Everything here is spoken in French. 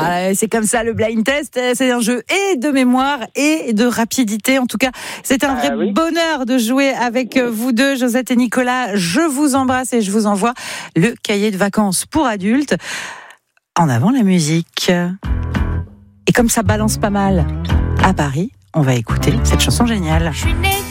C'est comme ça le blind test, c'est un jeu et de mémoire et de rapidité. En tout cas, c'est un vrai bonheur de jouer avec vous deux, Josette et Nicolas. Je vous embrasse et je vous envoie le cahier de vacances pour adultes. En avant la musique. Et comme ça balance pas mal à Paris, on va écouter cette chanson géniale.